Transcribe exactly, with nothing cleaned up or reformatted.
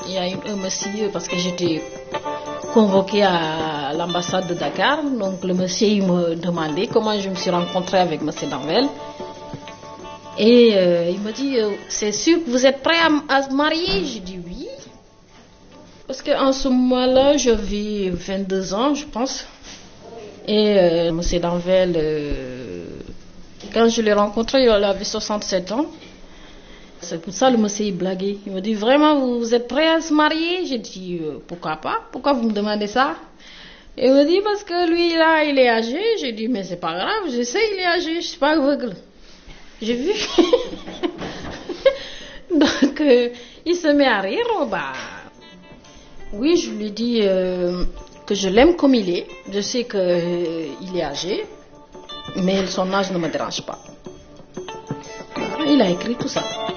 il y a un monsieur, parce que j'étais convoquée à l'ambassade de Dakar, donc le monsieur il me demandait comment je me suis rencontrée avec monsieur Danvel. Et euh, il m'a dit, euh, c'est sûr que vous êtes prêt à, à se marier? J'ai dit oui. Parce qu'en ce moment-là, j'avais vingt-deux ans, je pense. Et euh, monsieur Danvel, euh, quand je l'ai rencontré, il avait soixante-sept ans. C'est pour ça que le monsieur il blaguait. Il m'a dit, vraiment, vous êtes prêt à se marier? J'ai dit, euh, pourquoi pas? Pourquoi vous me demandez ça? Et il m'a dit, parce que lui, là, il est âgé. J'ai dit, mais c'est pas grave, je sais, il est âgé, je suis pas aveugle. J'ai vu. Donc, euh, il se met à rire. Oh, bah, oui, je lui ai dit euh, que je l'aime comme il est. Je sais qu'il euh, est âgé, mais son âge ne me dérange pas. Il a écrit tout ça.